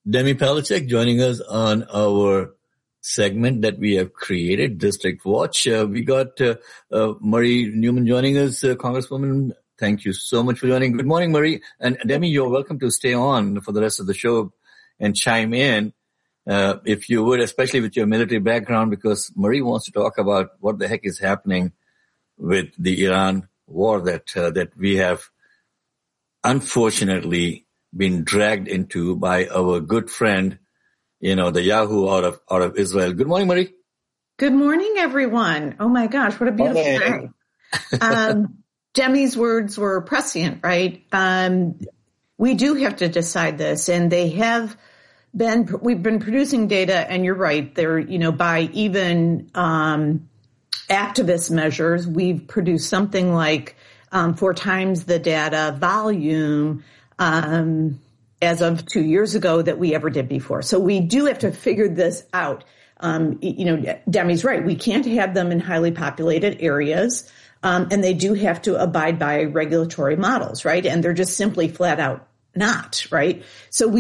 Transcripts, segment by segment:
Demi Pavlicek joining us on our segment that we have created, District Watch. We got Marie Newman joining us, Congresswoman. Thank you so much for joining. Good morning, Marie. And Demi, you're welcome to stay on for the rest of the show and chime in, if you would, especially with your military background, because Marie wants to talk about what the heck is happening with the Iran war that we have unfortunately been dragged into by our good friend, the Yahoo out of Israel. Good morning, Marie. Good morning, everyone. Oh my gosh, what a beautiful day. Demi's words were prescient, right? We do have to decide this, and we've been producing data, and you're right, they're, by even, activist measures, we've produced something like, 4 times the data volume, as of 2 years ago that we ever did before. So we do have to figure this out. Demi's right. We can't have them in highly populated areas. And they do have to abide by regulatory models, right? And they're just simply flat out not, right? So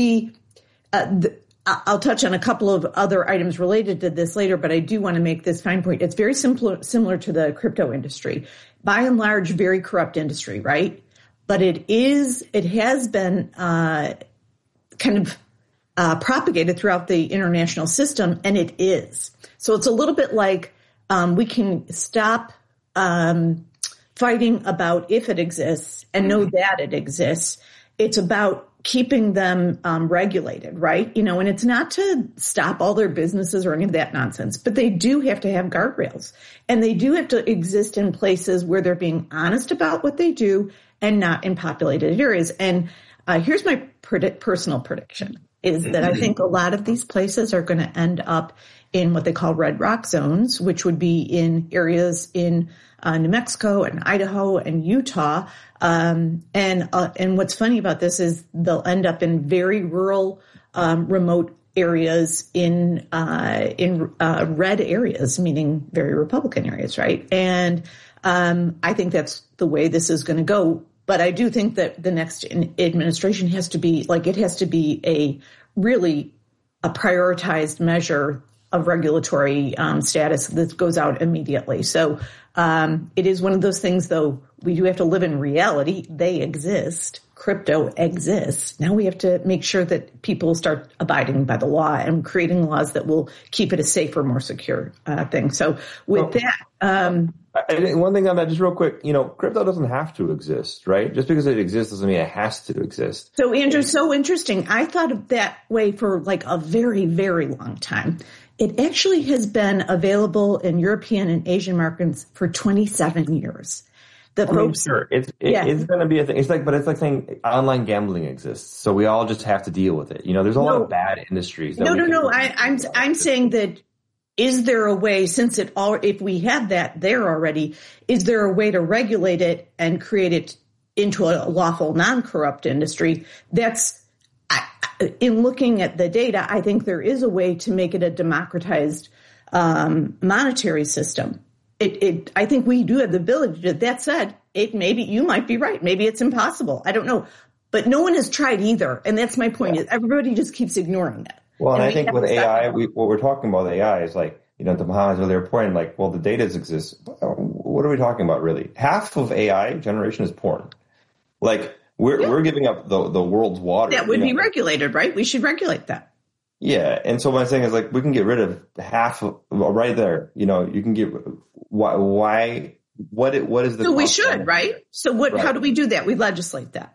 I'll touch on a couple of other items related to this later, but I do want to make this fine point. It's very similar to the crypto industry. By and large, very corrupt industry, right? But it has been propagated throughout the international system, and it is. So it's a little bit like we can stop fighting about if it exists and know that it exists. It's about keeping them regulated, right? And it's not to stop all their businesses or any of that nonsense, but they do have to have guardrails, and they do have to exist in places where they're being honest about what they do and not in populated areas. And here's my personal prediction, is that I think a lot of these places are going to end up in what they call red rock zones, which would be in areas in New Mexico and Idaho and Utah. And what's funny about this is they'll end up in very rural, remote areas in red areas, meaning very Republican areas, right? And I think that's the way this is going to go. But I do think that the next administration has to be a prioritized measure of regulatory status that goes out immediately. So it is one of those things, though, we do have to live in reality. They exist. Crypto exists. Now we have to make sure that people start abiding by the law and creating laws that will keep it a safer, more secure thing. So with that... one thing on that, just real quick, crypto doesn't have to exist, right? Just because it exists doesn't mean it has to exist. So, Andrew, so interesting. I thought of that way for like a very, very long time. It actually has been available in European and Asian markets for 27 years. Sure. It's going to be a thing. It's like saying online gambling exists. So we all just have to deal with it. There's a lot of bad industries. No. I'm saying that, is there a way, since if we have that there already, is there a way to regulate it and create it into a lawful, non-corrupt industry? In looking at the data, I think there is a way to make it a democratized monetary system. I think we do have the ability to. That said, maybe you might be right. Maybe it's impossible. I don't know, but no one has tried either, and that's my point. Is everybody just keeps ignoring it. Well, and I think with AI, what we're talking about AI is like, to Mohammed's earlier point, like, well, the data exists. What are we talking about, really? Half of AI generation is porn. Like, we're giving up the world's water. That would be regulated, right? We should regulate that. Yeah, and so what I'm saying is, like, we can get rid of half of, right there. You can get why. What is the? So we should, right? So what? Right. How do we do that? We legislate that.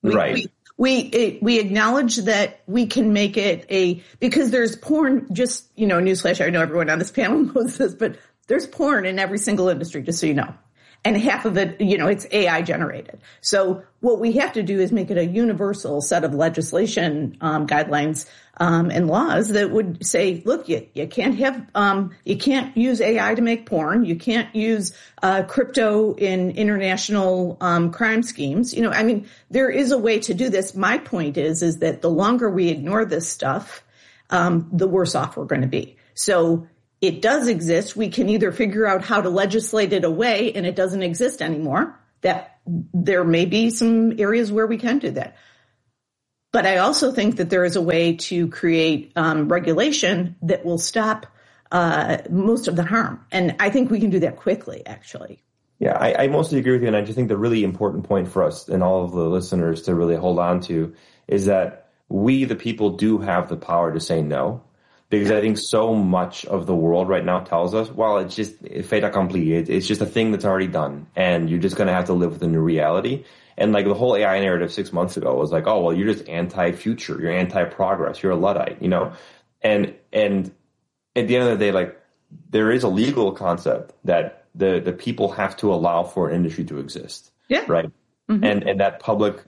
We acknowledge that we can make it because there's porn, just, newsflash, I know everyone on this panel knows this, but there's porn in every single industry, just so you know. And half of it, it's AI generated. So what we have to do is make it a universal set of legislation, guidelines, and laws that would say, look, you can't use AI to make porn. You can't use, crypto in international, crime schemes. There is a way to do this. My point is that the longer we ignore this stuff, the worse off we're going to be. So it does exist. We can either figure out how to legislate it away and it doesn't exist anymore. That there may be some areas where we can do that. But I also think that there is a way to create regulation that will stop most of the harm. And I think we can do that quickly, actually. Yeah, I mostly agree with you. And I just think the really important point for us and all of the listeners to really hold on to is that we, the people, do have the power to say no. Because I think so much of the world right now tells us, well, it's just fait accompli. It's just a thing that's already done. And you're just going to have to live with the new reality. And like the whole AI narrative 6 months ago was like, oh, well, you're just anti-future. You're anti-progress. You're a Luddite, you know? And at the end of the day, like there is a legal concept that the people have to allow for an industry to exist. Yeah. Right. Mm-hmm. And that public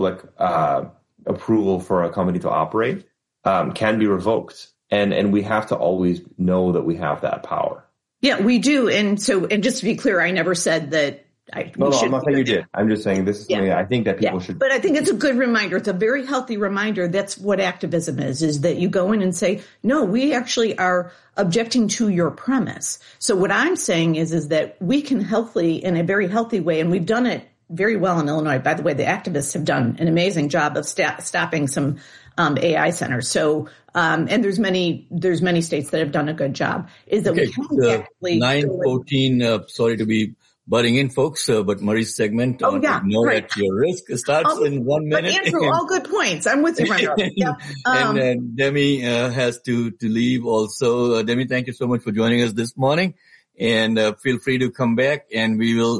approval for a company to operate can be revoked. And we have to always know that we have that power. Yeah, we do. And just to be clear, I never said that. No, I'm not saying you did. I'm just saying this is something that I think that people should. But I think it's a good reminder. It's a very healthy reminder. That's what activism is that you go in and say, no, we actually are objecting to your premise. So what I'm saying is that we can healthily, in a very healthy way, and we've done it very well in Illinois. By the way, the activists have done an amazing job of stopping some AI centers. So, and there's many states that have done a good job. Is that we can actually 9:14. Sorry to be butting in, folks, but Murray's segment on Ignore at Your Risk starts in 1 minute. But Andrew, all good points. I'm with you, Brenda. Yeah. And Demi has to leave also. Demi, thank you so much for joining us this morning, and feel free to come back, and we will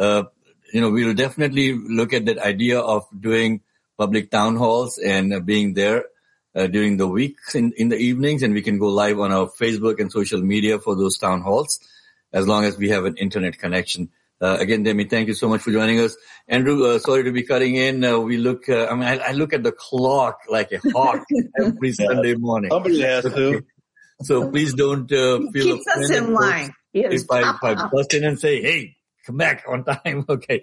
definitely look at that idea of doing public town halls and being there during the weeks in the evenings, and we can go live on our Facebook and social media for those town halls as long as we have an internet connection. Again, Demi, thank you so much for joining us. Andrew, sorry to be cutting in. We look, I look at the clock like a hawk every Sunday morning. Somebody has to. So please don't feel keeps us in line. If I bust in and say, hey, come back on time. Okay.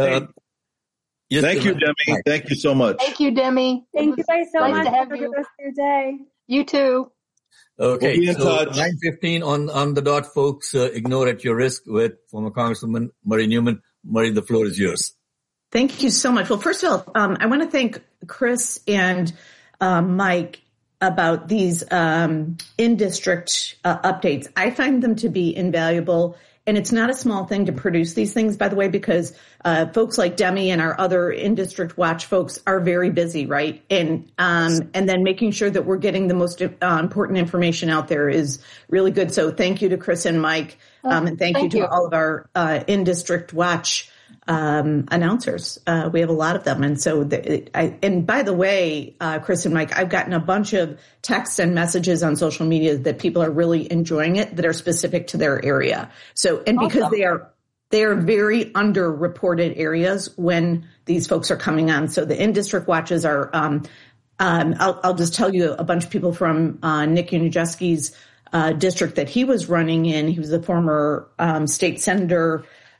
Yes, thank you, Demi. Thank you so much. Thank you, Demi. Thank you guys so much. To have Have a you. good rest of your day. You too. Okay, we'll so 9:15 on the dot, folks. Ignore at Your Risk with former Congresswoman Murray Newman. Murray, the floor is yours. Thank you so much. Well, first of all, I want to thank Chris and Mike about these in-district updates. I find them to be invaluable. And it's not a small thing to produce these things, by the way, because folks like Demi and our other in-district watch folks are very busy, right? And then making sure that we're getting the most important information out there is really good. So thank you to Chris and Mike, and thank you to all of our in-district watch announcers. We have a lot of them. And so, and by the way, Chris and Mike, I've gotten a bunch of texts and messages on social media that people are really enjoying it that are specific to their area. So, and because they are very underreported areas when these folks are coming on. So the in-district watches are, I'll just tell you a bunch of people from, Nick Uniejeski's, district that he was running in. He was a former, state senator,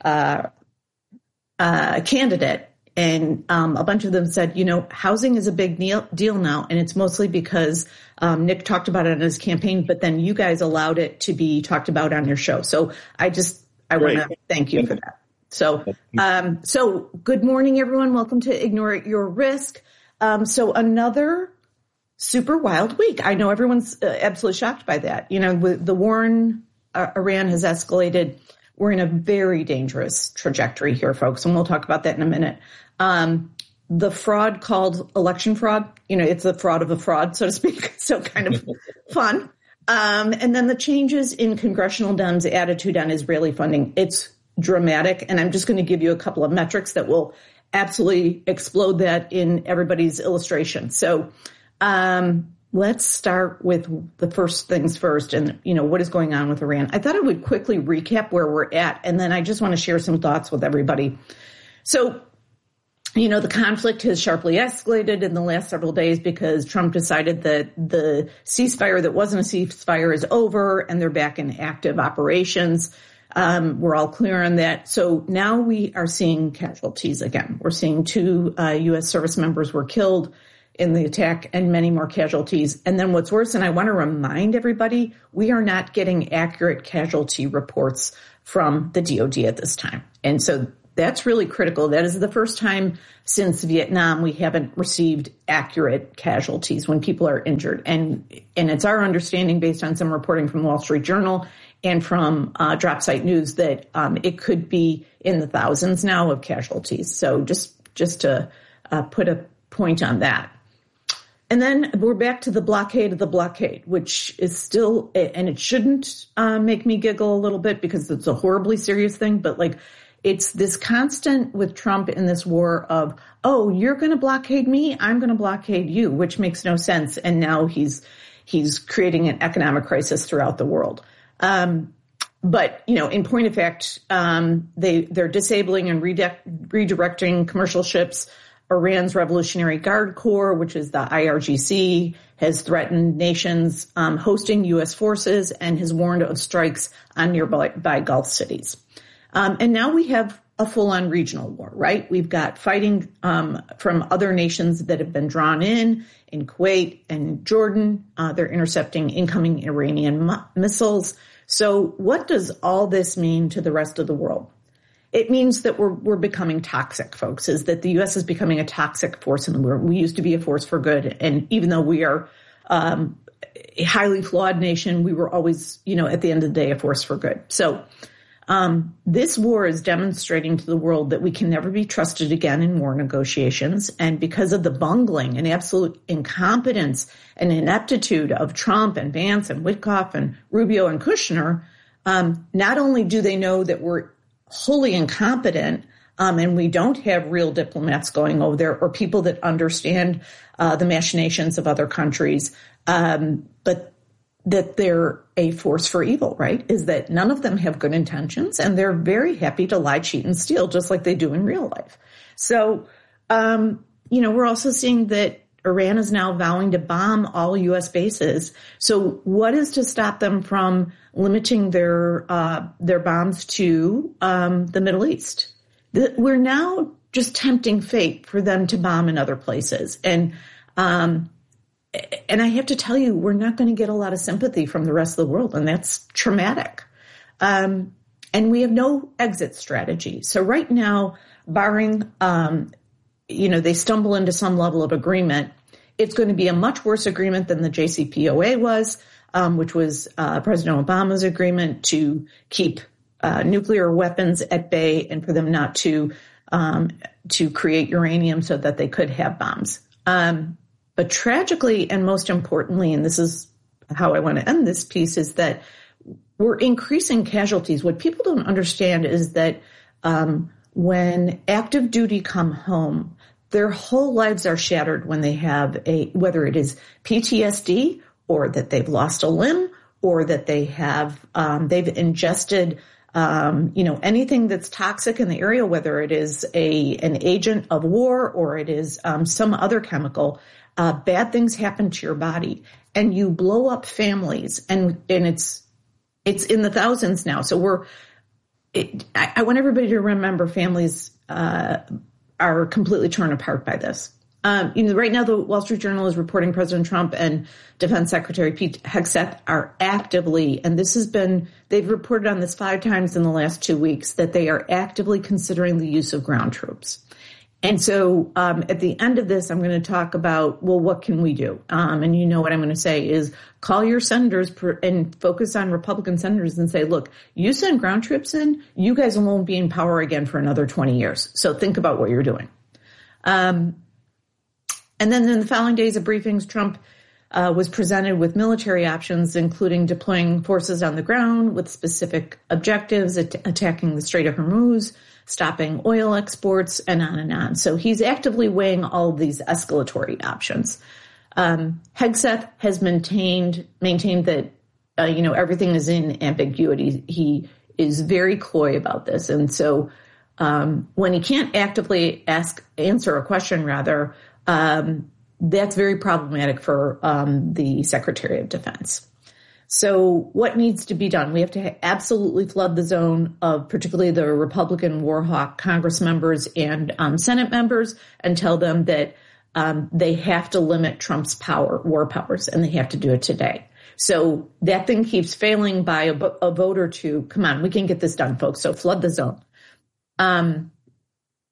candidate, and a bunch of them said, housing is a big deal now, and it's mostly because Nick talked about it in his campaign, but then you guys allowed it to be talked about on your show. So I want to thank you for that. So good morning, everyone. Welcome to Ignore at Your Risk. So another super wild week. I know everyone's absolutely shocked by that. The war in Iran has escalated. We're in a very dangerous trajectory here, folks, and we'll talk about that in a minute. The fraud called election fraud, it's the fraud of a fraud, so to speak, so kind of fun. And then the changes in Congressional Dems' attitude on Israeli funding. It's dramatic, and I'm just going to give you a couple of metrics that will absolutely explode that in everybody's illustration. So let's start with the first things first and, what is going on with Iran. I thought I would quickly recap where we're at, and then I just want to share some thoughts with everybody. So, the conflict has sharply escalated in the last several days because Trump decided that the ceasefire that wasn't a ceasefire is over and they're back in active operations. We're all clear on that. So now we are seeing casualties again. We're seeing 2 U.S. service members were killed in the attack and many more casualties. And then what's worse, and I want to remind everybody, we are not getting accurate casualty reports from the DOD at this time. And so That's really critical. That is the first time since Vietnam we haven't received accurate casualties when people are injured. And it's our understanding, based on some reporting from the Wall Street Journal and from Drop Site News, that it could be in the thousands now of casualties. So just to put a point on that. And then we're back to the blockade of the blockade, which is still, and it shouldn't make me giggle a little bit because it's a horribly serious thing, but like, it's this constant with Trump in this war of, oh, you're going to blockade me, I'm going to blockade you, which makes no sense. And now he's creating an economic crisis throughout the world. But, in point of fact, they're disabling and redirecting commercial ships. Iran's Revolutionary Guard Corps, which is the IRGC, has threatened nations hosting U.S. forces and has warned of strikes on nearby Gulf cities. And now we have a full-on regional war, right? We've got fighting from other nations that have been drawn in Kuwait and Jordan. They're intercepting incoming Iranian missiles. So what does all this mean to the rest of the world? It means that we're becoming toxic, folks, is that the U.S. is becoming a toxic force in the world. We used to be a force for good. And even though we are a highly flawed nation, we were always, at the end of the day, a force for good. So this war is demonstrating to the world that we can never be trusted again in war negotiations. And because of the bungling and absolute incompetence and ineptitude of Trump and Vance and Witkoff and Rubio and Kushner, not only do they know that we're wholly incompetent, and we don't have real diplomats going over there or people that understand the machinations of other countries, but that they're a force for evil, right? Is that none of them have good intentions, and they're very happy to lie, cheat, and steal just like they do in real life. So, we're also seeing that Iran is now vowing to bomb all U.S. bases. So what is to stop them from limiting their bombs to the Middle East? We're now just tempting fate for them to bomb in other places. And I have to tell you, we're not going to get a lot of sympathy from the rest of the world, and that's traumatic. And we have no exit strategy. So right now, barring they stumble into some level of agreement, it's going to be a much worse agreement than the JCPOA was, which was President Obama's agreement to keep nuclear weapons at bay and for them not to create uranium so that they could have bombs. But tragically, and most importantly, and this is how I want to end this piece, is that we're increasing casualties. What people don't understand is that when active duty come home, their whole lives are shattered when they have whether it is PTSD or that they've lost a limb or that they have, they've ingested, anything that's toxic in the area, whether it is an agent of war or it is some other chemical. Bad things happen to your body, and you blow up families, and it's in the thousands now. So I want everybody to remember families are completely torn apart by this. Right now, the Wall Street Journal is reporting President Trump and Defense Secretary Pete Hegseth are actively, and they've reported on this 5 times in the last 2 weeks, that they are actively considering the use of ground troops. And so at the end of this, I'm going to talk about, well, what can we do? And you know what I'm going to say is call your senators and focus on Republican senators and say, look, you send ground troops in, you guys won't be in power again for another 20 years. So think about what you're doing. And then in the following days of briefings, Trump was presented with military options, including deploying forces on the ground with specific objectives, attacking the Strait of Hormuz, stopping oil exports, and on and on. So he's actively weighing all of these escalatory options. Hegseth has maintained that, everything is in ambiguity. He is very coy about this. And so when he can't actively answer a question, that's very problematic for the Secretary of Defense. So what needs to be done? We have to absolutely flood the zone of particularly the Republican war hawk Congress members and Senate members and tell them that they have to limit Trump's war powers, and they have to do it today. So that thing keeps failing by a vote or two. Come on, we can get this done, folks. So flood the zone.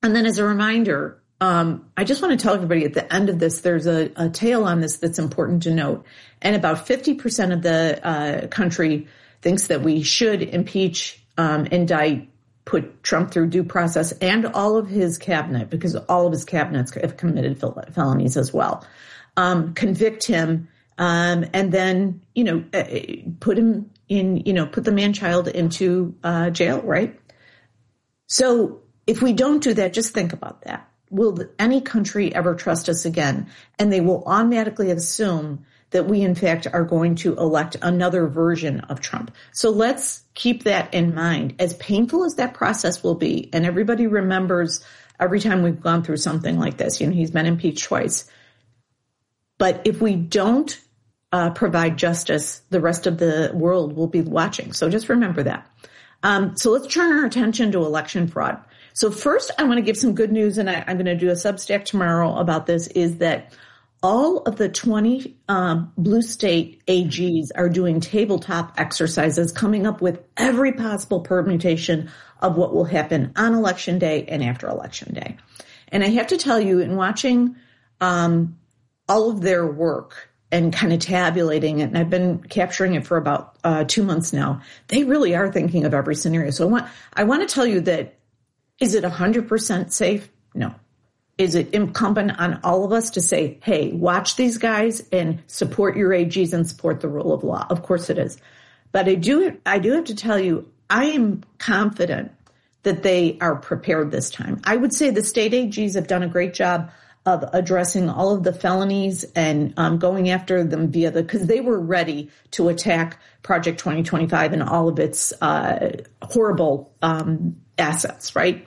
And then as a reminder, I just want to tell everybody at the end of this, there's a tale on this that's important to note. And about 50% of the country thinks that we should impeach, indict, put Trump through due process, and all of his cabinet, because all of his cabinets have committed felonies as well. Convict him, and then, put him in, put the man-child into jail, right? So if we don't do that, just think about that. Will any country ever trust us again? And they will automatically assume that we, in fact, are going to elect another version of Trump. So let's keep that in mind. As painful as that process will be, and everybody remembers every time we've gone through something like this, he's been impeached twice. But if we don't provide justice, the rest of the world will be watching. So just remember that. So let's turn our attention to election fraud. So first, I want to give some good news, and I'm going to do a Substack tomorrow about this, is that all of the 20 blue state AGs are doing tabletop exercises, coming up with every possible permutation of what will happen on Election Day and after Election Day. And I have to tell you, in watching all of their work and kind of tabulating it, and I've been capturing it for about 2 months now, they really are thinking of every scenario. So I want to tell you that, is it 100% safe? No. Is it incumbent on all of us to say, hey, watch these guys and support your AGs and support the rule of law? Of course it is. But I do have to tell you, I am confident that they are prepared this time. I would say the state AGs have done a great job of addressing all of the felonies and going after them because they were ready to attack Project 2025 and all of its horrible assets, right?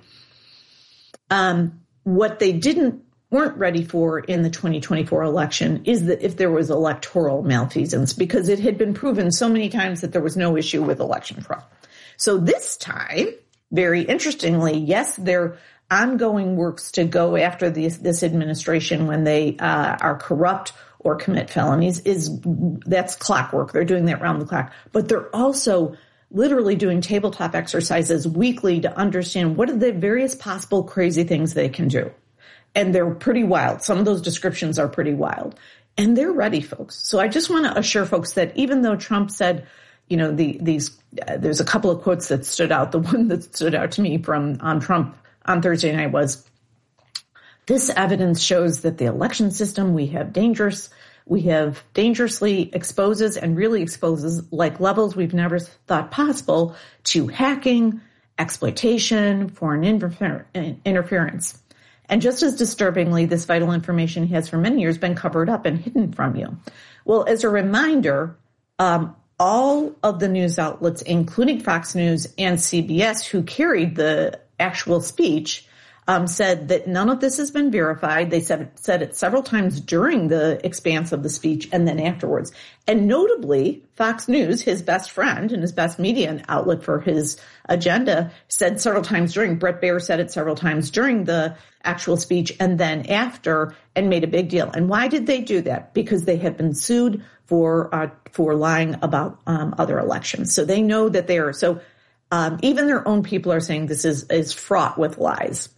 What they weren't ready for in the 2024 election is that if there was electoral malfeasance, because it had been proven so many times that there was no issue with election fraud. So this time, very interestingly, yes, their ongoing works to go after this administration when they are corrupt or commit felonies that's clockwork. They're doing that round the clock, but they're also literally doing tabletop exercises weekly to understand what are the various possible crazy things they can do. And they're pretty wild. Some of those descriptions are pretty wild. And they're ready, folks. So I just want to assure folks that even though Trump said, there's a couple of quotes that stood out. The one that stood out to me on Trump on Thursday night was, this evidence shows that the election system we have dangerously exposes and really exposes like levels we've never thought possible to hacking, exploitation, foreign interference. And just as disturbingly, this vital information has for many years been covered up and hidden from you. Well, as a reminder, all of the news outlets, including Fox News and CBS, who carried the actual speech, said that none of this has been verified. They said it several times during the expanse of the speech and then afterwards. And notably, Fox News, his best friend and his best media outlet for his agenda, said several times Bret Baier said it several times during the actual speech and then after, and made a big deal. And why did they do that? Because they have been sued for lying about other elections. So they know that they are. So even their own people are saying this is fraught with lies.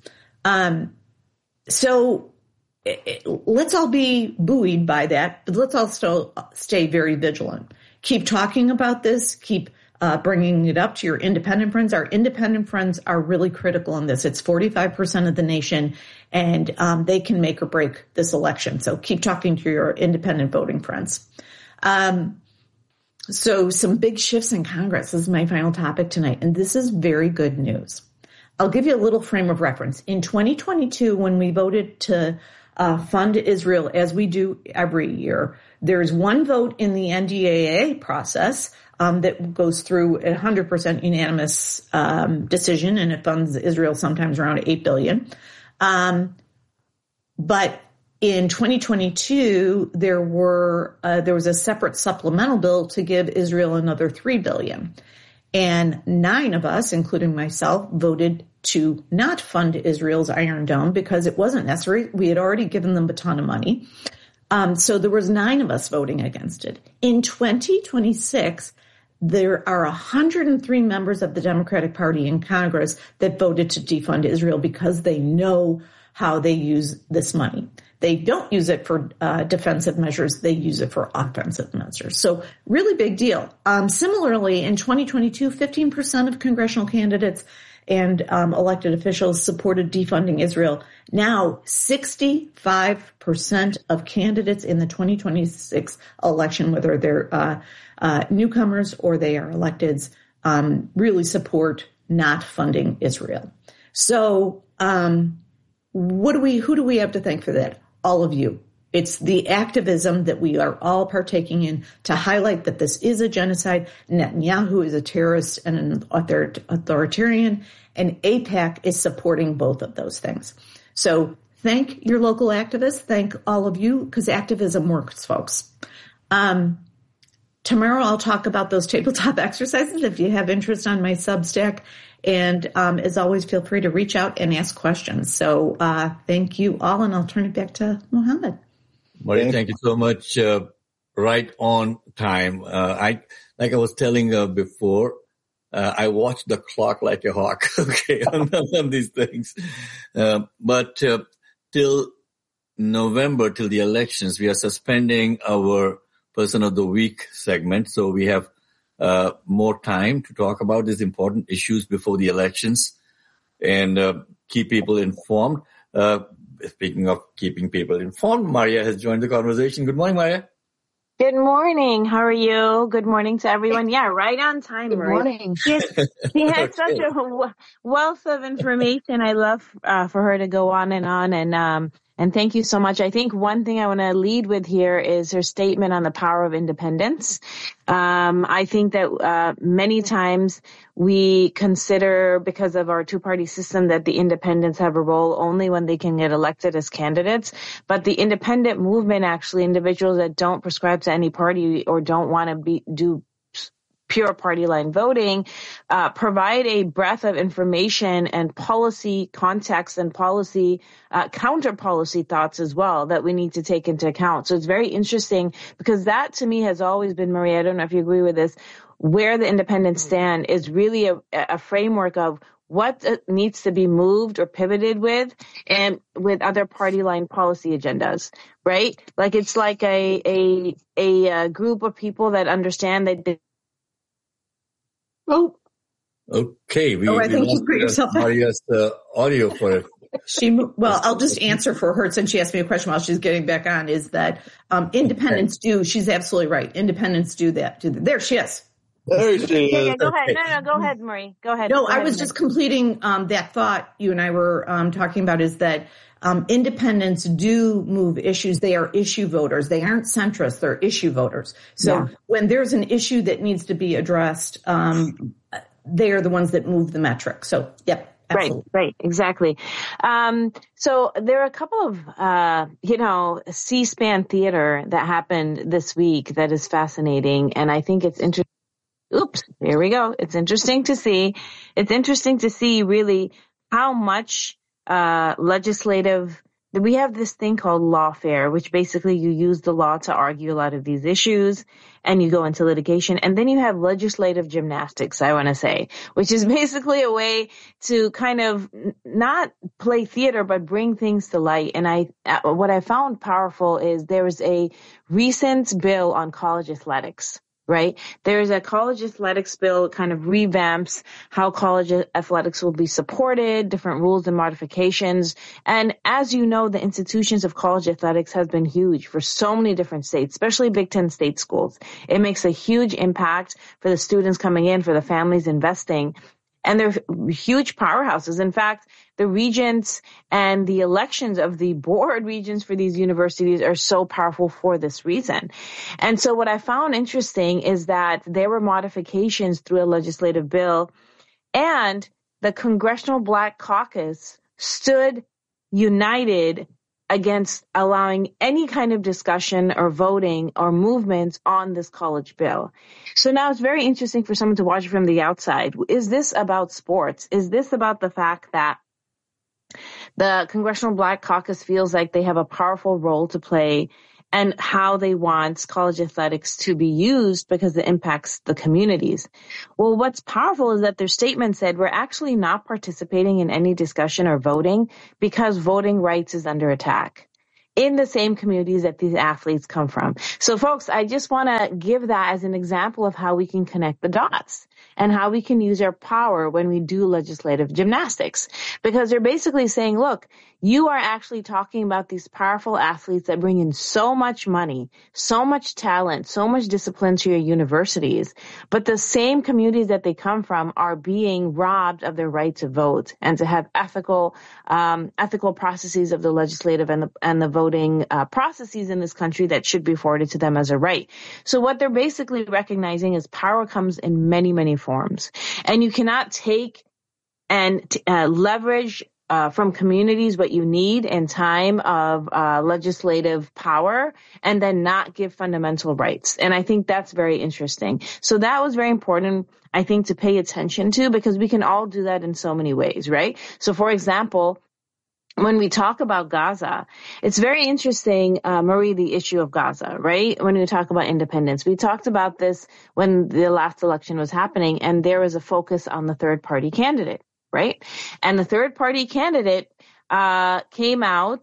So let's all be buoyed by that, but let's also stay very vigilant. Keep talking about this. Keep bringing it up to your independent friends. Our independent friends are really critical in this. It's 45% of the nation, and they can make or break this election. So keep talking to your independent voting friends. So some big shifts in Congress is my final topic tonight, and this is very good news. I'll give you a little frame of reference. In 2022, when we voted to fund Israel, as we do every year, there's one vote in the NDAA process that goes through a 100% unanimous decision, and it funds Israel sometimes around $8 billion. But in 2022, there was a separate supplemental bill to give Israel another $3 billion. And 9 of us, including myself, voted to not fund Israel's Iron Dome because it wasn't necessary. We had already given them a ton of money. So there was 9 of us voting against it. In 2026, there are 103 members of the Democratic Party in Congress that voted to defund Israel because they know how they use this money. They don't use it for defensive measures. They use it for offensive measures. So really big deal. Similarly, in 2022, 15% of congressional candidates and elected officials supported defunding Israel. Now, 65% of candidates in the 2026 election, whether they're newcomers or they are electeds, really support not funding Israel. So who do we have to thank for that? All of you. It's the activism that we are all partaking in to highlight that this is a genocide. Netanyahu is a terrorist and an authoritarian, and AIPAC is supporting both of those things. So thank your local activists. Thank all of you, because activism works, folks. Tomorrow I'll talk about those tabletop exercises if you have interest on my Substack. And as always, feel free to reach out and ask questions. So thank you all, and I'll turn it back to Mohammed. Maria, thank you so much. Right on time. Like I was telling before, I watch the clock like a hawk, okay, on these things. But till November, till the elections, we are suspending our Person of the Week segment. So we have more time to talk about these important issues before the elections and keep people informed. Speaking of keeping people informed, Maria has joined the conversation. Good morning, Maria. Good morning. How are you? Good morning to everyone. Yeah, right on time. Good morning. She had such a wealth of information. I love for her to go on, and thank you so much. I think one thing I want to lead with here is her statement on the power of independence. I think that many times we consider, because of our two-party system, that the independents have a role only when they can get elected as candidates. But the independent movement, actually, individuals that don't prescribe to any party or don't want to do pure party line voting, provide a breadth of information and policy context and policy, counter policy thoughts as well that we need to take into account. So it's very interesting, because that to me has always been, Maria, I don't know if you agree with this, where the independents stand is really a framework of what needs to be moved or pivoted with, and with other party line policy agendas, right? Like it's like a group of people that understand that Okay. I think you put yourself Maria's audio for it. I'll just answer for her since she asked me a question while she's getting back on, is that independents do, she's absolutely right. Independents do that. There she is. There she is. Yeah, go ahead. No, go ahead, Marie. Go ahead. No, go ahead, I was just completing that thought you and I were talking about, is that independents do move issues. They are issue voters. They aren't centrists. They're issue voters. So when there's an issue that needs to be addressed, they are the ones that move the metric. So, yep. Absolutely. Right, exactly. So there are a couple of, C-SPAN theater that happened this week that is fascinating. And I think it's interesting. Oops, here we go. It's interesting to see. It's interesting to see really how much legislative, we have this thing called lawfare, which basically you use the law to argue a lot of these issues and you go into litigation. And then you have legislative gymnastics, I want to say, which is basically a way to kind of not play theater, but bring things to light. And what I found powerful is there was a recent bill on college athletics. Right? There's a college athletics bill, kind of revamps how college athletics will be supported, different rules and modifications. And as you know, the institutions of college athletics has been huge for so many different states, especially Big Ten state schools. It makes a huge impact for the students coming in, for the families investing. And they're huge powerhouses. In fact, the regents and the elections of the board regents for these universities are so powerful for this reason. And so what I found interesting is that there were modifications through a legislative bill, and the Congressional Black Caucus stood united against allowing any kind of discussion or voting or movement on this college bill. So now it's very interesting for someone to watch it from the outside. Is this about sports? Is this about the fact that the Congressional Black Caucus feels like they have a powerful role to play and how they want college athletics to be used because it impacts the communities. Well, what's powerful is that their statement said, we're actually not participating in any discussion or voting because voting rights is under attack in the same communities that these athletes come from. So folks, I just want to give that as an example of how we can connect the dots and how we can use our power when we do legislative gymnastics. Because they're basically saying, look, you are actually talking about these powerful athletes that bring in so much money, so much talent, so much discipline to your universities, but the same communities that they come from are being robbed of their right to vote and to have ethical processes of the legislative and the voting processes in this country that should be afforded to them as a right. So what they're basically recognizing is power comes in many, many forms, and you cannot take and leverage from communities what you need in time of legislative power and then not give fundamental rights. And I think that's very interesting. So that was very important, I think, to pay attention to, because we can all do that in so many ways, right? So for example, when we talk about Gaza, it's very interesting, Marie, the issue of Gaza, right? When we talk about independence, we talked about this when the last election was happening, and there was a focus on the third party candidate, right? And the third party candidate came out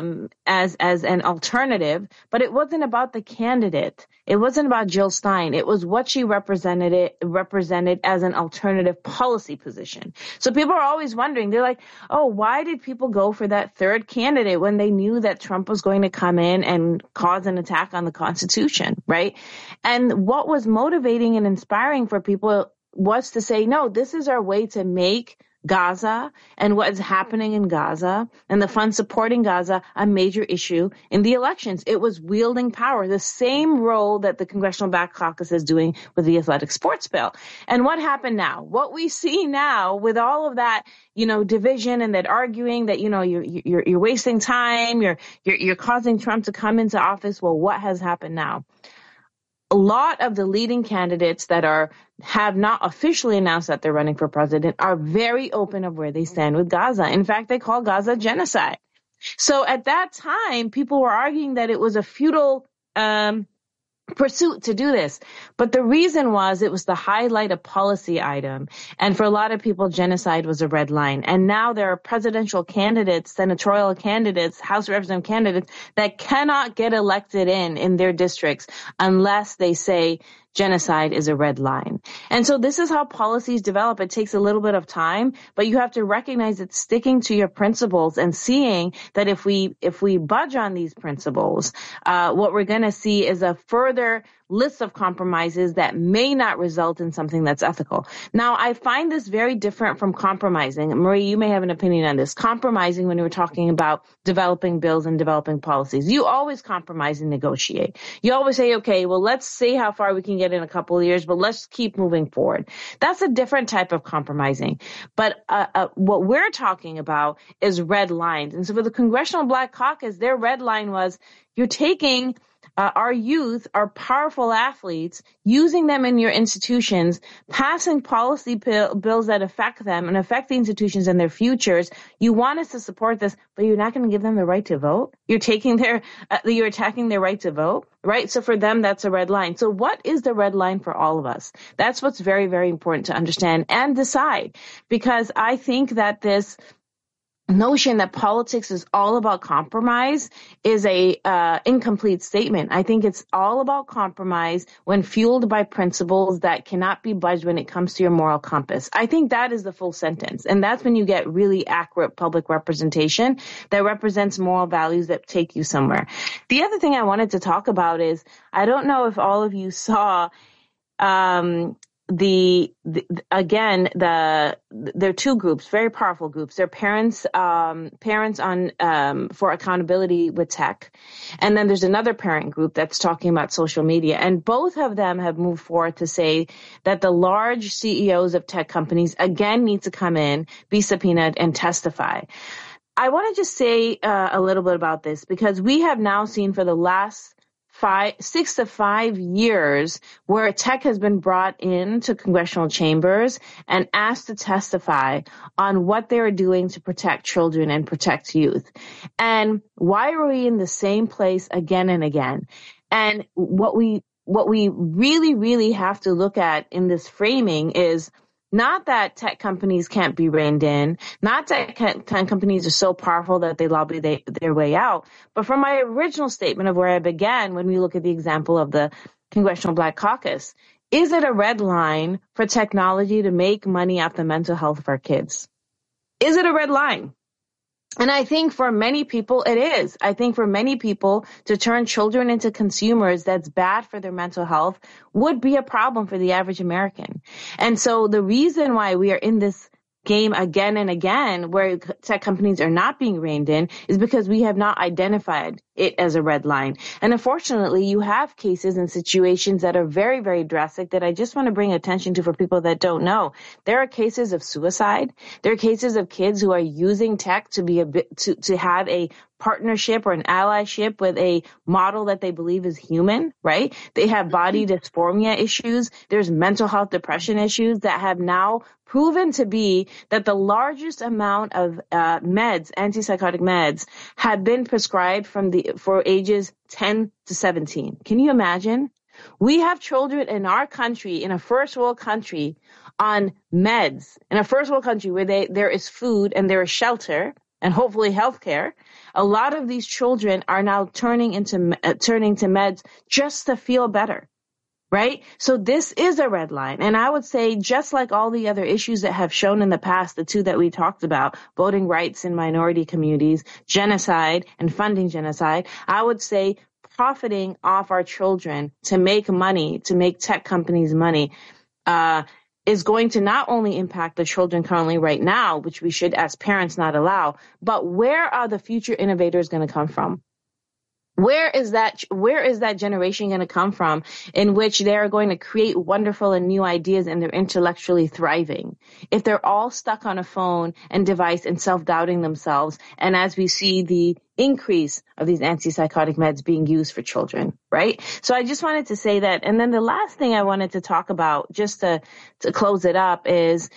as an alternative, but it wasn't about the candidate. It wasn't about Jill Stein. It was what she represented as an alternative policy position. So people are always wondering, they're like, oh, why did people go for that third candidate when they knew that Trump was going to come in and cause an attack on the Constitution, right? And what was motivating and inspiring for people was to say, no, this is our way to make Gaza and what is happening in Gaza and the funds supporting Gaza a major issue in the elections. It was wielding power, the same role that the Congressional Black Caucus is doing with the athletic sports bill. And what happened now? What we see now with all of that, division and that arguing that, you're wasting time, you're causing Trump to come into office. Well, what has happened now? A lot of the leading candidates that have not officially announced that they're running for president are very open of where they stand with Gaza. In fact, they call Gaza genocide. So at that time, people were arguing that it was a futile pursuit to do this. But the reason was it was to highlight a policy item. And for a lot of people, genocide was a red line. And now there are presidential candidates, senatorial candidates, House of Representative candidates that cannot get elected in their districts unless they say genocide is a red line. And so this is how policies develop. It takes a little bit of time, but you have to recognize that sticking to your principles and seeing that if we budge on these principles, what we're going to see is a further list of compromises that may not result in something that's ethical. Now, I find this very different from compromising. Marie, you may have an opinion on this. Compromising when we're talking about developing bills and developing policies. You always compromise and negotiate. You always say, okay, well, let's see how far we can get in a couple of years, but let's keep moving forward. That's a different type of compromising. But what we're talking about is red lines. And so for the Congressional Black Caucus, their red line was you're taking our youth, our powerful athletes, using them in your institutions, passing policy bills that affect them and affect the institutions and their futures. You want us to support this, but you're not going to give them the right to vote. You're attacking their right to vote, right? So for them, that's a red line. So what is the red line for all of us? That's what's very, very important to understand and decide, because I think that this notion that politics is all about compromise is a incomplete statement. I think it's all about compromise when fueled by principles that cannot be budged when it comes to your moral compass. I think that is the full sentence. And that's when you get really accurate public representation that represents moral values that take you somewhere. The other thing I wanted to talk about is, I don't know if all of you saw there are two groups, very powerful groups. They're parents on for accountability with tech, and then there's another parent group that's talking about social media. And both of them have moved forward to say that the large CEOs of tech companies again need to come in, be subpoenaed, and testify. I want to just say a little bit about this, because we have now seen for the last 6 to 5 years where tech has been brought into congressional chambers and asked to testify on what they're doing to protect children and protect youth. And why are we in the same place again and again? And what we really, really have to look at in this framing is not that tech companies can't be reined in, not that tech companies are so powerful that they lobby their way out, but from my original statement of where I began when we look at the example of the Congressional Black Caucus, is it a red line for technology to make money off the mental health of our kids? Is it a red line? And I think for many people, it is. I think for many people, to turn children into consumers that's bad for their mental health would be a problem for the average American. And so the reason why we are in this game again and again where tech companies are not being reined in is because we have not identified it as a red line. And unfortunately, you have cases and situations that are very, very drastic that I just want to bring attention to for people that don't know. There are cases of suicide. There are cases of kids who are using tech to have a partnership or an allyship with a model that they believe is human, right? They have body dysphoria issues. There's mental health depression issues that have now proven to be that the largest amount of meds, antipsychotic meds, have been prescribed for ages 10 to 17. Can you imagine? We have children in our country, in a first world country, on meds, in a first world country where there is food and there is shelter and hopefully healthcare. A lot of these children are now turning to meds just to feel better, right? So this is a red line. And I would say, just like all the other issues that have shown in the past, the two that we talked about, voting rights in minority communities, genocide and funding genocide, I would say profiting off our children to make money, to make tech companies money, is going to not only impact the children currently right now, which we should as parents not allow, but where are the future innovators going to come from? Where is that generation going to come from in which they are going to create wonderful and new ideas and they're intellectually thriving? If they're all stuck on a phone and device and self-doubting themselves, and as we see the increase of these antipsychotic meds being used for children, right? So I just wanted to say that. And then the last thing I wanted to talk about, just to close it up, is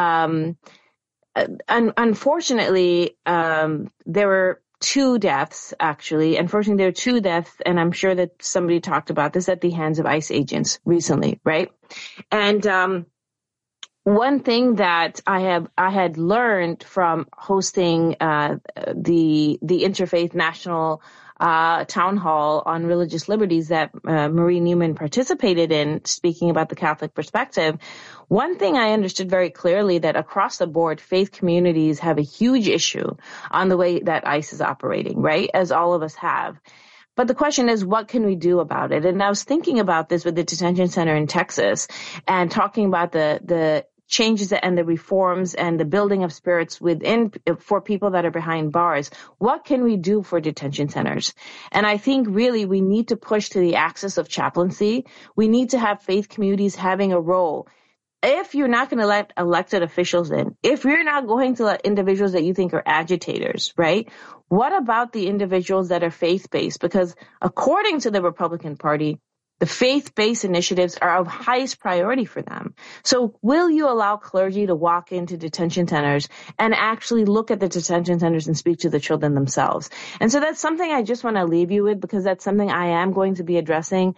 unfortunately, there were 2 deaths, actually. Unfortunately, there are 2 deaths, and I'm sure that somebody talked about this, at the hands of ICE agents recently, right? And one thing that I had learned from hosting the Interfaith National Town Hall on Religious Liberties that Marie Newman participated in, speaking about the Catholic perspective, one thing I understood very clearly, that across the board, faith communities have a huge issue on the way that ICE is operating, right? As all of us have. But the question is, what can we do about it? And I was thinking about this with the detention center in Texas and talking about the changes and the reforms and the building of spirits for people that are behind bars. What can we do for detention centers? And I think really we need to push to the axis of chaplaincy. We need to have faith communities having a role. If you're not going to let elected officials in, if you're not going to let individuals that you think are agitators, right? What about the individuals that are faith-based? Because according to the Republican Party, the faith-based initiatives are of highest priority for them. So will you allow clergy to walk into detention centers and actually look at the detention centers and speak to the children themselves? And so that's something I just want to leave you with, because that's something I am going to be addressing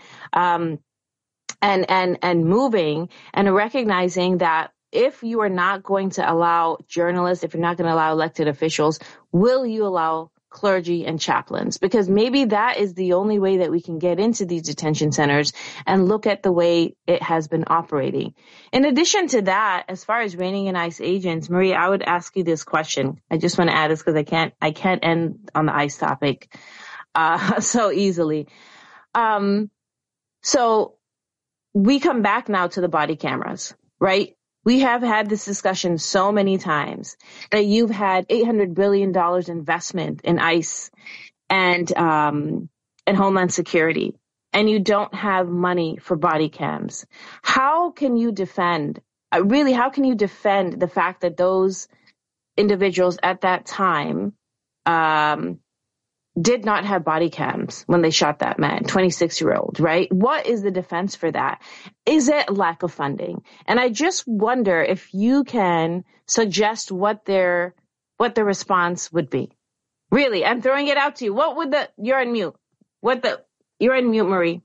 and moving, and recognizing that if you are not going to allow journalists, if you're not going to allow elected officials, will you allow clergy and chaplains? Because maybe that is the only way that we can get into these detention centers and look at the way it has been operating. In addition to that, as far as reining in ICE agents, Marie, I would ask you this question. I just want to add this because I can't end on the ICE topic so easily. So we come back now to the body cameras, right? We have had this discussion so many times that you've had $800 billion investment in ICE and Homeland Security, and you don't have money for body cams. How can you defend, how can you defend the fact that those individuals at that time did not have body cams when they shot that man, 26-year-old, right? What is the defense for that? Is it lack of funding? And I just wonder if you can suggest what the response would be. Really, I'm throwing it out to you. You're on mute. You're on mute, Marie.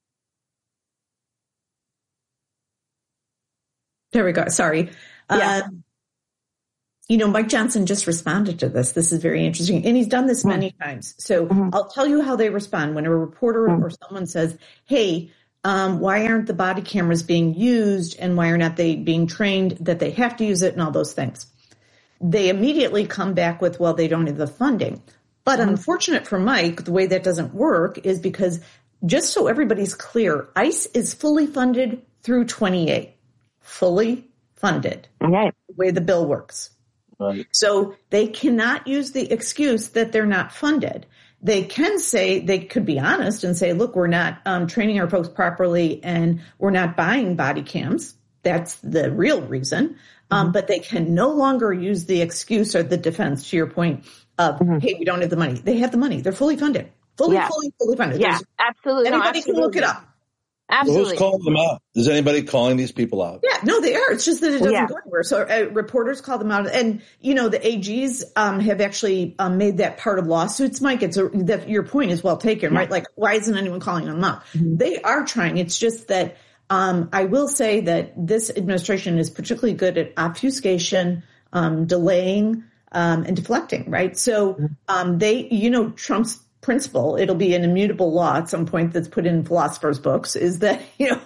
There we go. Sorry. Yeah. Mike Johnson just responded to this. This is very interesting. And he's done this many times. So I'll tell you how they respond. When a reporter or someone says, hey, why aren't the body cameras being used and why are not they being trained that they have to use it and all those things? They immediately come back with, well, they don't have the funding. But unfortunate for Mike, the way that doesn't work is because, just so everybody's clear, ICE is fully funded through 28. Fully funded. Okay. The way the bill works. Right. So they cannot use the excuse that they're not funded. They can say, they could be honest and say, look, we're not training our folks properly and we're not buying body cams. That's the real reason. But they can no longer use the excuse or the defense, to your point, of, hey, we don't have the money. They have the money. They're fully funded. Fully funded. Yeah, absolutely. Anybody can look it up. Absolutely. So who's calling them out? Is anybody calling these people out? Yeah, no, they are. It's just that it doesn't go anywhere. So reporters call them out. And, the AGs have actually made that part of lawsuits, Mike. Your point is well taken, right? Like, why isn't anyone calling them out? They are trying. It's just that I will say that this administration is particularly good at obfuscation, delaying, and deflecting, right? So Trump's principle, it'll be an immutable law at some point that's put in philosophers' books, is that,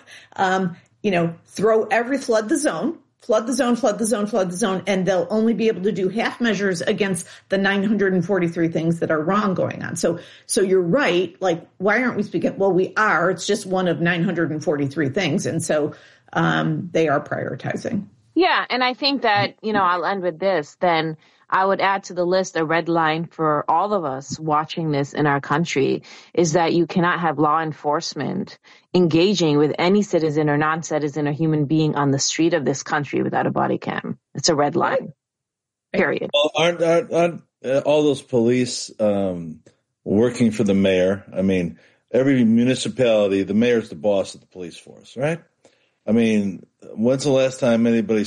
flood the zone, and they'll only be able to do half measures against the 943 things that are wrong going on. So you're right. Like, why aren't we speaking? Well, we are. It's just one of 943 things. And so they are prioritizing. Yeah. And I think that, I'll end with this. Then I would add to the list a red line for all of us watching this in our country is that you cannot have law enforcement engaging with any citizen or non-citizen or human being on the street of this country without a body cam. It's a red line, period. Well, aren't all those police working for the mayor? I mean, every municipality, the mayor's the boss of the police force, right? I mean, when's the last time anybody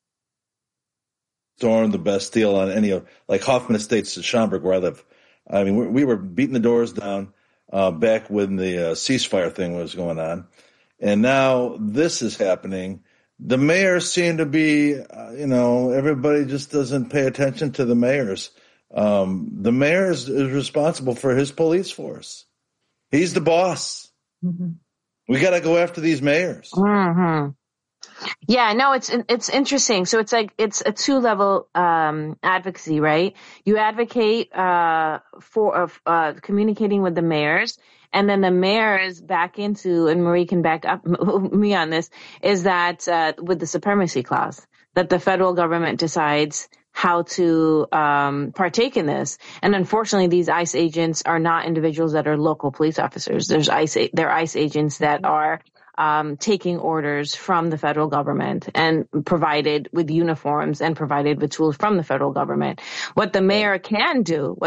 stormed the Bastille on any of, like Hoffman Estates in Schaumburg, where I live? I mean, we were beating the doors down back when the ceasefire thing was going on. And now this is happening. The mayors seem to be, everybody just doesn't pay attention to the mayors. The mayor is responsible for his police force. He's the boss. Mm-hmm. We got to go after these mayors. Mm-hmm. Yeah, no, it's interesting. So it's like, it's a 2-level advocacy, right? You advocate for communicating with the mayors, and then the mayors back into, and Marie can back up me on this, is that with the supremacy clause, that the federal government decides how to partake in this. And unfortunately, these ICE agents are not individuals that are local police officers. They're ICE agents that are taking orders from the federal government and provided with uniforms and provided with tools from the federal government. What the mayor can do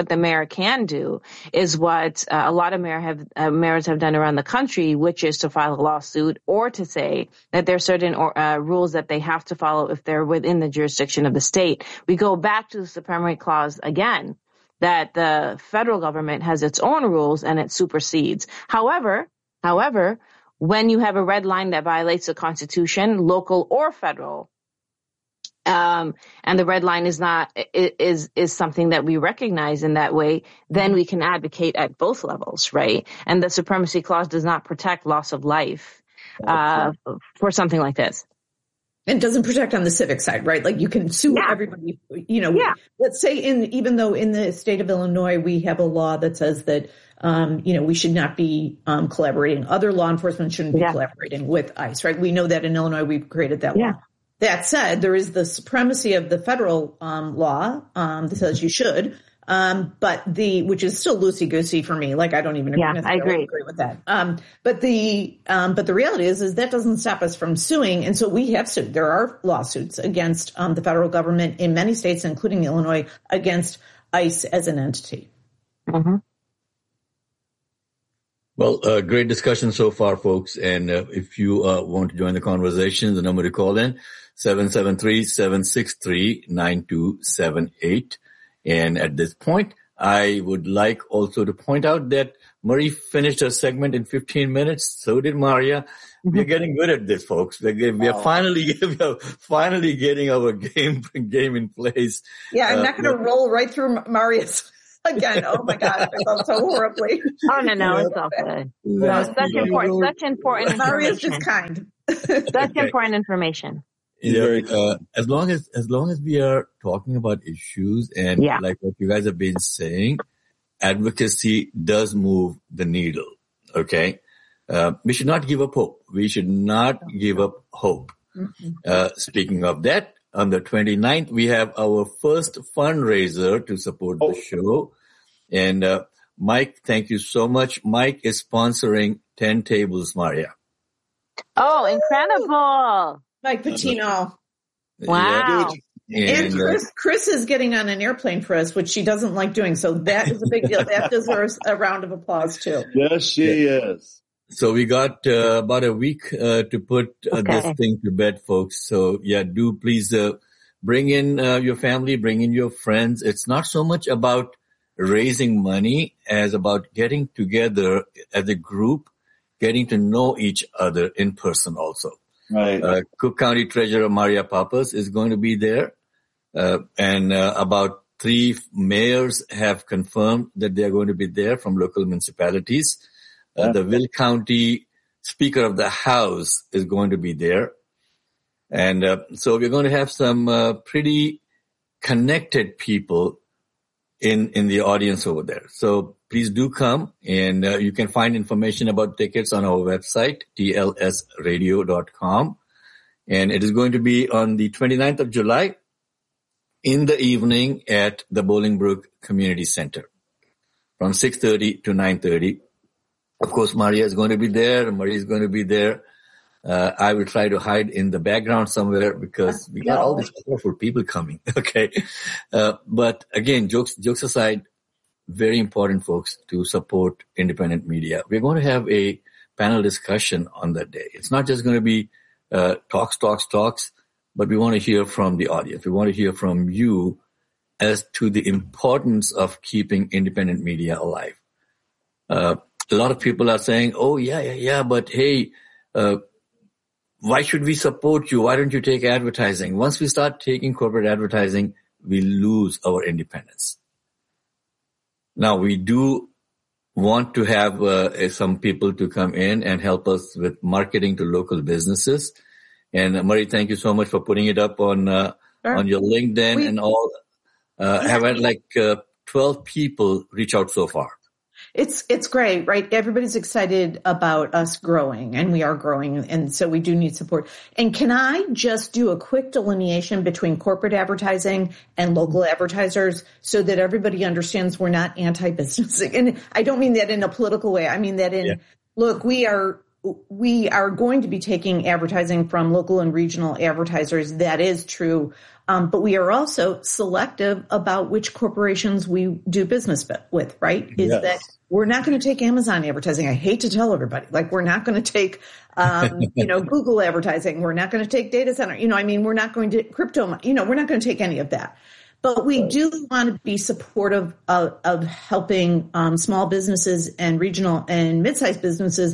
is what a lot of mayors have done around the country, which is to file a lawsuit or to say that there are certain rules that they have to follow if they're within the jurisdiction of the state. We go back to the supremacy clause again, that the federal government has its own rules and it supersedes. However, when you have a red line that violates the Constitution, local or federal, and the red line is something that we recognize in that way, then we can advocate at both levels, right? And the supremacy clause does not protect loss of life for something like this. It doesn't protect on the civic side, right? Like, you can sue everybody, let's say even though in the state of Illinois, we have a law that says that, we should not be collaborating. Other law enforcement shouldn't be collaborating with ICE, right? We know that in Illinois, we've created that law. That said, there is the supremacy of the federal law that says you should, which is still loosey-goosey for me. Like, I don't even agree with that. But the reality is that doesn't stop us from suing. And so we have sued. There are lawsuits against the federal government in many states, including Illinois, against ICE as an entity. Mm-hmm. Well, great discussion so far, folks. And if you want to join the conversation, the number to call in, 773-763-9278. And at this point, I would like also to point out that Marie finished her segment in 15 minutes. So did Maria. We are getting good at this, folks. We are finally getting our game in place. Yeah, I'm not going to roll right through Maria's again. Oh my gosh, I felt so horribly. Oh no, it's all good. No, such important information. Maria's just kind. Such important information. Yeah, as long as we are talking about issues and like what you guys have been saying, advocacy does move the needle. Okay. We should not give up hope. We should not give up hope. Speaking of that, on the 29th, we have our first fundraiser to support the show. And Mike, thank you so much. Mike is sponsoring 10 tables, Maria. Oh, incredible. Mike Patino. Wow. And Chris is getting on an airplane for us, which she doesn't like doing. So that is a big deal. That deserves a round of applause, too. Yes, she is. So we got about a week to put this thing to bed, folks. So do please bring in your family, bring in your friends. It's not so much about raising money as about getting together as a group, getting to know each other in person also. Right. Cook County Treasurer Maria Pappas is going to be there. And about 3 mayors have confirmed that they are going to be there from local municipalities. The Will County Speaker of the House is going to be there. And so we're going to have some pretty connected people in the audience over there. So please do come, and you can find information about tickets on our website, tlsradio.com. And it is going to be on the 29th of July in the evening at the Bolingbrook Community Center from 6:30 to 9:30. Of course, Maria is going to be there. Marie is going to be there. I will try to hide in the background somewhere because we got all these powerful people coming. Okay. But again, jokes aside, very important, folks, to support independent media. We're going to have a panel discussion on that day. It's not just going to be talks, but we want to hear from the audience. We want to hear from you as to the importance of keeping independent media alive. A lot of people are saying, oh, yeah, but hey, why should we support you? Why don't you take advertising? Once we start taking corporate advertising, we lose our independence. Now, we do want to have some people to come in and help us with marketing to local businesses. And Marie, thank you so much for putting it up on your LinkedIn and all. Have had like 12 people reach out so far. It's great, right? Everybody's excited about us growing, and we are growing, and so we do need support. And can I just do a quick delineation between corporate advertising and local advertisers so that everybody understands we're not anti-business? And I don't mean that in a political way. I mean that look, we are going to be taking advertising from local and regional advertisers. That is true. But we are also selective about which corporations we do business with, right? That we're not going to take Amazon advertising. I hate to tell everybody, like we're not going to take, Google advertising. We're not going to take data center. We're not going to crypto, we're not going to take any of that. But we do want to be supportive of helping small businesses and regional and mid-sized businesses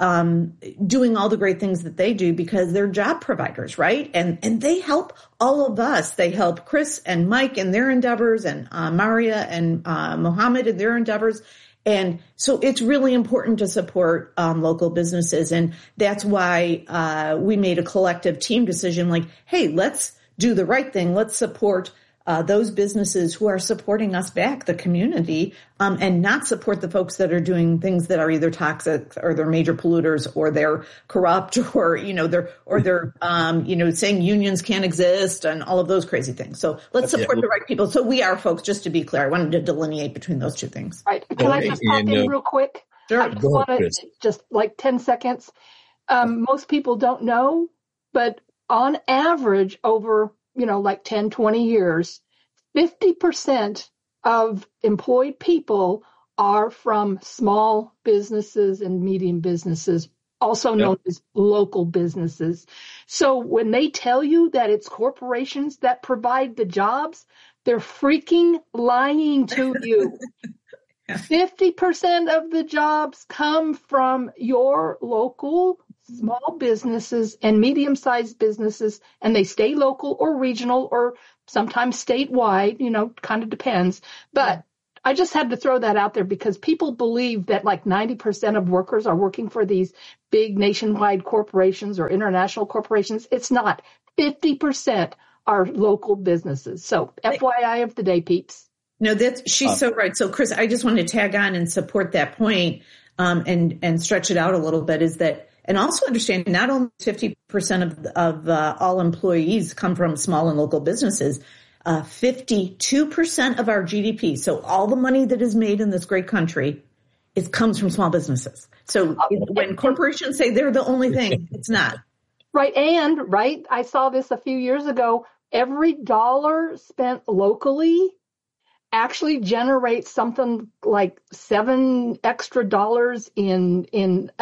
doing all the great things that they do because they're job providers, right? And they help all of us. They help Chris and Mike in their endeavors and Maria and Mohammed in their endeavors. And so it's really important to support local businesses. And that's why we made a collective team decision like, hey, let's do the right thing. Let's support those businesses who are supporting us back, the community, and not support the folks that are doing things that are either toxic or they're major polluters or they're corrupt or they're saying unions can't exist and all of those crazy things. So let's support the right people. So we are, folks, just to be clear, I wanted to delineate between those two things. Right. Can I just pop in real quick? Sure. I just want to just like 10 seconds. Most people don't know, but on average over like 10, 20 years, 50% of employed people are from small businesses and medium businesses, also known as local businesses. So when they tell you that it's corporations that provide the jobs, they're freaking lying to you. 50% of the jobs come from your local small businesses and medium-sized businesses, and they stay local or regional or sometimes statewide, kind of depends. But I just had to throw that out there because people believe that like 90% of workers are working for these big nationwide corporations or international corporations. It's not. 50% are local businesses. So FYI of the day, peeps. No, she's so right. So Chris, I just want to tag on and support that point, and stretch it out a little bit is that, and also understand not only 50% of all employees come from small and local businesses, 52% of our GDP. So all the money that is made in this great country comes from small businesses. So when corporations say they're the only thing, it's not. Right. And I saw this a few years ago. Every dollar spent locally actually generates something like $7 extra in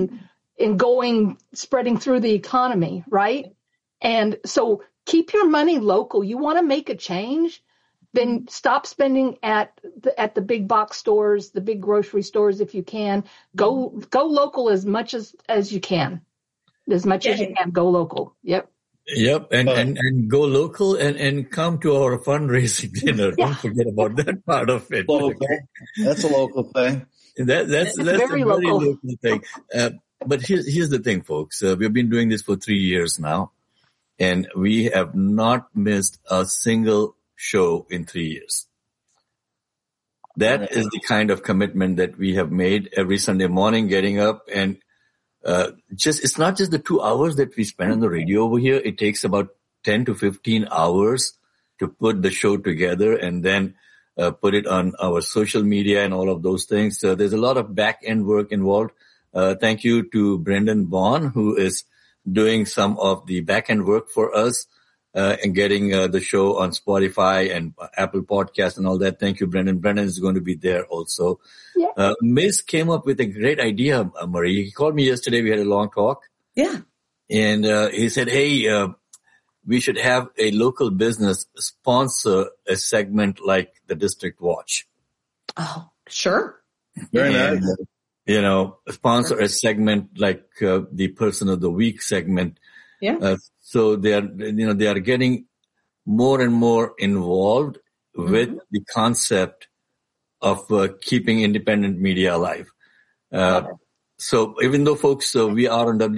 spreading through the economy, right? And so keep your money local. You want to make a change, then stop spending at the big box stores, the big grocery stores if you can. Go local as much as you can. As much as you can, go local. Yep. Yep, and go local and come to our fundraising dinner. Don't forget about that part of it. Local. That's a local thing. That's very a local. very local thing. But here's the thing, folks. We've been doing this for 3 years now, and we have not missed a single show in 3 years. That is the kind of commitment that we have made every Sunday morning, getting up and it's not just the 2 hours that we spend on the radio over here. It takes about 10 to 15 hours to put the show together and then put it on our social media and all of those things. So there's a lot of back end work involved. Thank you to Brendan Vaughn, who is doing some of the back end work for us and getting the show on Spotify and Apple Podcasts and all that. Thank you, Brendan. Brendan is going to be there also. Yeah. Miz came up with a great idea, Marie. He called me yesterday. We had a long talk. Yeah. And he said, hey, we should have a local business sponsor a segment like the District Watch. Oh, sure. Very nice. Sponsor a segment like the Person of the Week segment. Yeah. So they are getting more and more involved with the concept of keeping independent media alive. So even though folks, we are on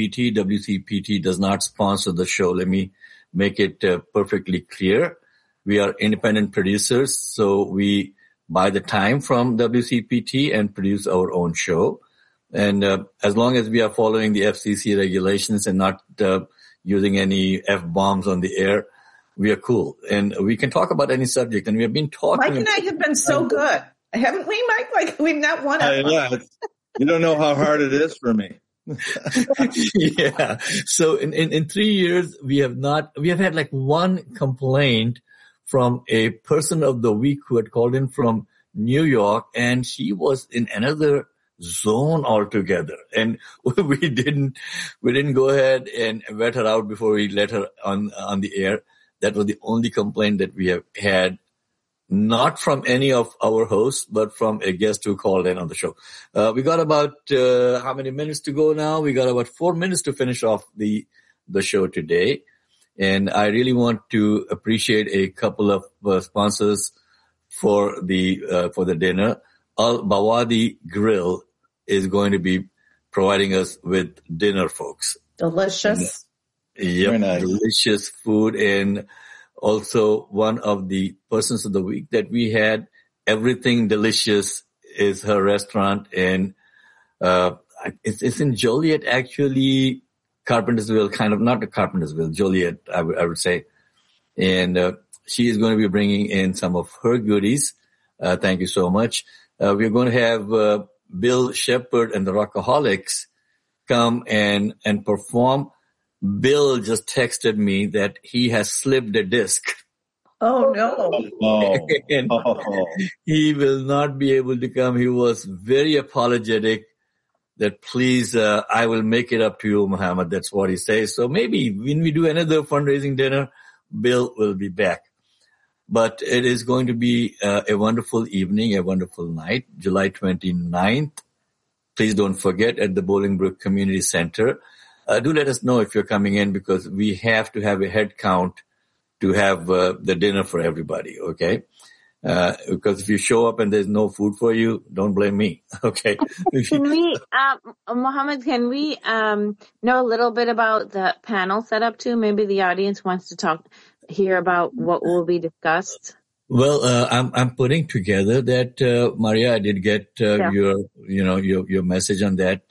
WCPT does not sponsor the show. Let me make it perfectly clear. We are independent producers, so we buy the time from WCPT and produce our own show. And as long as we are following the FCC regulations and not using any F-bombs on the air, we are cool. And we can talk about any subject. And we have been talking. Mike and I have been so good. Haven't we, Mike? Like, we've not won it. Yeah. You don't know how hard it is for me. Yeah. So in 3 years, we have had like one complaint from a Person of the Week who had called in from New York, and she was in another zone altogether. And we didn't go ahead and vet her out before we let her on the air. That was the only complaint that we have had, not from any of our hosts, but from a guest who called in on the show. We got about, how many minutes to go now? We got about 4 minutes to finish off the show today. And I really want to appreciate a couple of sponsors for the dinner. Al Bawadi Grill is going to be providing us with dinner, folks. Delicious. Yep, nice. Delicious food. And also one of the Persons of the Week that we had, Everything Delicious is her restaurant. And it's in Joliet, actually. Carpentersville, kind of, not the Carpentersville, Joliet, I would say. And she is going to be bringing in some of her goodies. Thank you so much. We're going to have Bill Shepard and the Rockaholics come and perform. Bill just texted me that he has slipped a disc. Oh, no. He will not be able to come. He was very apologetic that please, I will make it up to you, Muhammad. That's what he says. So maybe when we do another fundraising dinner, Bill will be back. But it is going to be a wonderful evening, a wonderful night, July 29th. Please don't forget at the Bolingbrook Community Center. Do let us know if you're coming in because we have to have a head count to have the dinner for everybody, okay? Because if you show up and there's no food for you, don't blame me, okay? Can we, Mohammed, can we know a little bit about the panel setup too? Maybe the audience wants to hear about what will be discussed. Well, I'm putting together that, Maria, I did get your message on that.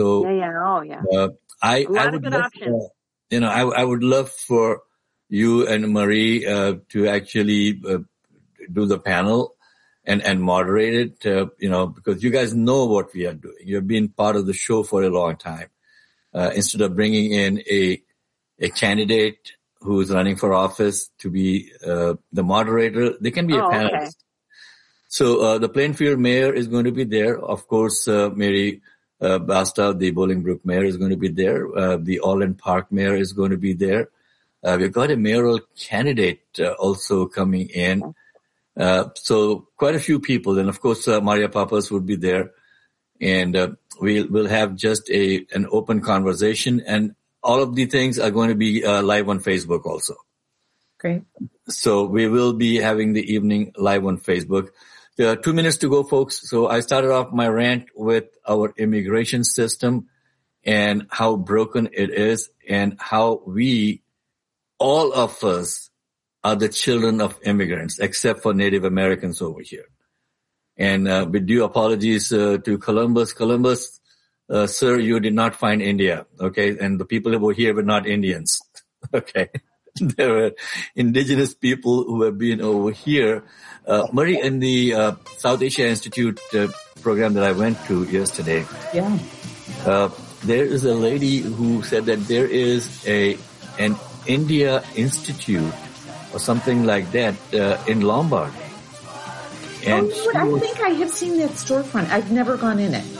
I would love, I would love for you and Marie to actually do the panel and moderate it, because you guys know what we are doing. You've been part of the show for a long time. Instead of bringing in a candidate who is running for office to be the moderator, they can be a panelist. Okay. So the Plainfield mayor is going to be there. Of course, Mary Basta, the Bolingbrook mayor, is going to be there. The Orland Park mayor is going to be there. We've got a mayoral candidate also coming in. So quite a few people. And of course, Maria Pappas would be there. And we'll have just an open conversation. And all of the things are going to be live on Facebook also. Great. So we will be having the evening live on Facebook. There are 2 minutes to go, folks. So I started off my rant with our immigration system and how broken it is and how all of us are the children of immigrants, except for Native Americans over here. And with due apologies to Columbus. Columbus, sir, you did not find India, okay? And the people over here were not Indians, okay? There were indigenous people who have been over here. Marie, in the South Asia Institute program that I went to yesterday, there is a lady who said that there is an India Institute or something like that in Lombard. And I think I have seen that storefront. I've never gone in it.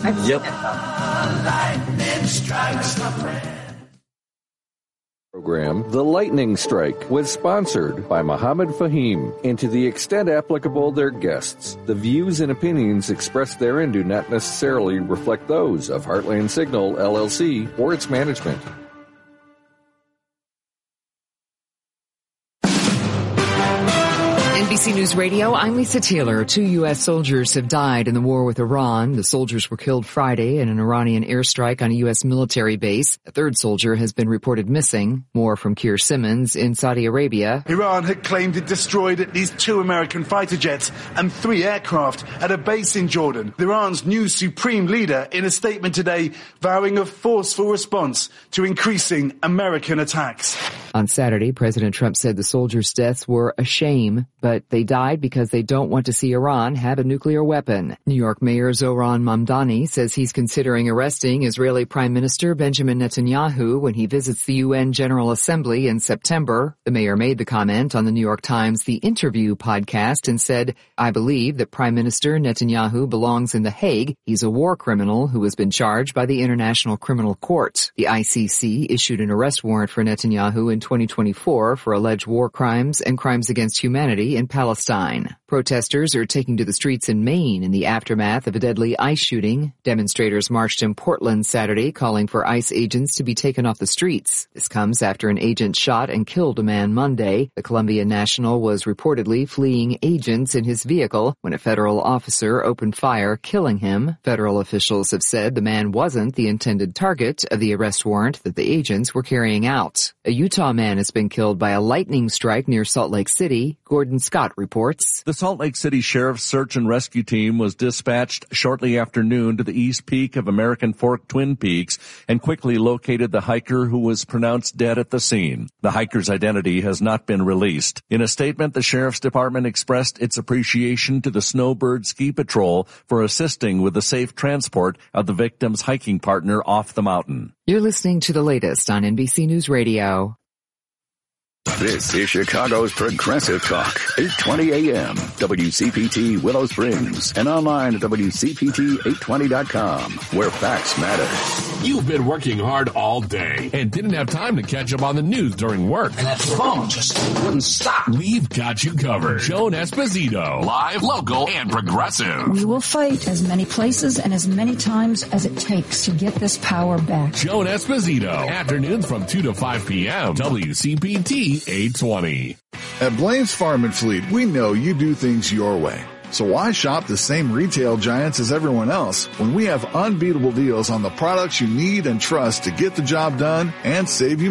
Program The Lightning Strike was sponsored by Mohammed Fahim, and to the extent applicable their guests. The views and opinions expressed therein do not necessarily reflect those of Heartland Signal, LLC, or its management. NBC News Radio, I'm Lisa Taylor. 2 U.S. soldiers have died in the war with Iran. The soldiers were killed Friday in an Iranian airstrike on a U.S. military base. A third soldier has been reported missing. More from Keir Simmons in Saudi Arabia. Iran had claimed it destroyed at least 2 American fighter jets and 3 aircraft at a base in Jordan. Iran's new supreme leader in a statement today vowing a forceful response to increasing American attacks. On Saturday, President Trump said the soldiers' deaths were a shame, but they died because they don't want to see Iran have a nuclear weapon. New York Mayor Zohran Mamdani says he's considering arresting Israeli Prime Minister Benjamin Netanyahu when he visits the UN General Assembly in September. The mayor made the comment on the New York Times The Interview podcast and said, "I believe that Prime Minister Netanyahu belongs in The Hague. He's a war criminal who has been charged by the International Criminal Court." The ICC issued an arrest warrant for Netanyahu in 2024 for alleged war crimes and crimes against humanity in Palestine. Protesters are taking to the streets in Maine in the aftermath of a deadly ICE shooting. Demonstrators marched in Portland Saturday calling for ICE agents to be taken off the streets. This comes after an agent shot and killed a man Monday. The Colombian national was reportedly fleeing agents in his vehicle when a federal officer opened fire, killing him. Federal officials have said the man wasn't the intended target of the arrest warrant that the agents were carrying out. A Utah man has been killed by a lightning strike near Salt Lake City. Gordon Scott reports. The Salt Lake City Sheriff's search and rescue team was dispatched shortly after noon to the east peak of American Fork Twin Peaks and quickly located the hiker who was pronounced dead at the scene. The hiker's identity has not been released. In a statement, the Sheriff's Department expressed its appreciation to the Snowbird Ski Patrol for assisting with the safe transport of the victim's hiking partner off the mountain. You're listening to the latest on NBC News Radio. This is Chicago's Progressive Talk, 820 AM, WCPT Willow Springs, and online at WCPT820.com, where facts matter. You've been working hard all day and didn't have time to catch up on the news during work. And that phone just wouldn't stop. We've got you covered. Joan Esposito, live, local, and progressive. We will fight as many places and as many times as it takes to get this power back. Joan Esposito, afternoons from 2 to 5 p.m., WCPT 820. At Blaine's Farm and Fleet, we know you do things your way. So why shop the same retail giants as everyone else when we have unbeatable deals on the products you need and trust to get the job done and save you